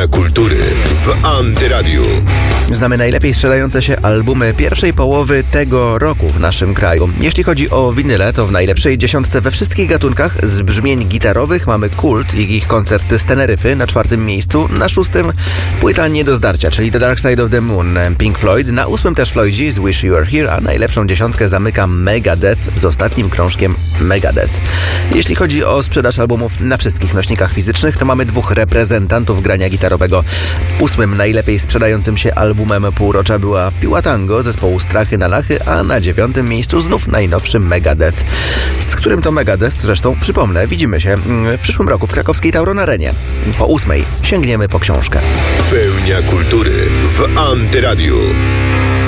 Pełnia kultury w Antyradiu. Znamy najlepiej sprzedające się albumy pierwszej połowy tego roku w naszym kraju. Jeśli chodzi o winyle, to w najlepszej dziesiątce we wszystkich gatunkach z brzmień gitarowych mamy Kult i ich koncert z Teneryfy na 4. miejscu. Na 6. płyta nie do zdarcia, czyli The Dark Side of the Moon, Pink Floyd. Na 8. też Floydzi z Wish You Were Here, a najlepszą dziesiątkę zamyka Megadeth z ostatnim krążkiem Megadeth. Jeśli chodzi o sprzedaż albumów na wszystkich nośnikach fizycznych, to mamy 2 reprezentantów grania gitarowego. 8. najlepiej sprzedającym się albumem półrocza była Piła Tango zespołu Strachy na Lachy, a na 9. miejscu znów najnowszy Megadeth, z którym to Megadeth, zresztą przypomnę, widzimy się w przyszłym roku w krakowskiej Tauron Arenie. Po 8. sięgniemy po książkę. Pełnia kultury w Antyradiu.